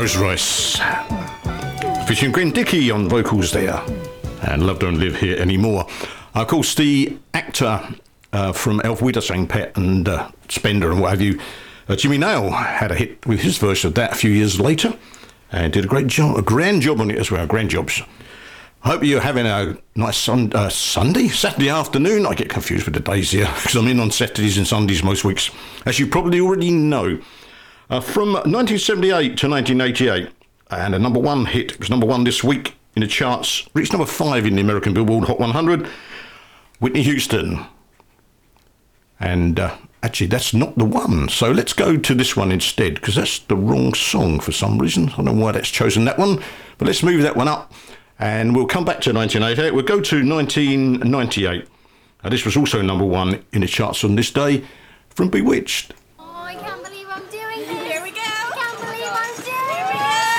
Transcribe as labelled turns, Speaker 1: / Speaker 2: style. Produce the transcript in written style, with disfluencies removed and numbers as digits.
Speaker 1: Rolls Royce. Featuring Gwen Dickey on vocals there. And Love Don't Live Here Anymore. Of course, the actor from Elf Wiedersang, Pet and Spender and what have you, Jimmy Nail, had a hit with his version of that a few years later and did a great job, a grand job on it as well, grand jobs. I hope you're having a nice Saturday afternoon. I get confused with the days here because I'm in on Saturdays and Sundays most weeks, as you probably already know. From 1978 to 1988, and a number one hit. It was number one this week in the charts, reached number 5 in the American Billboard Hot 100, Whitney Houston. And actually, that's not the one. So let's go to this one instead, because that's the wrong song for some reason. I don't know why that's chosen that one, but let's move that one up. And we'll come back to 1988. We'll go to 1998. This was also number one in the charts on this day, from Bewitched.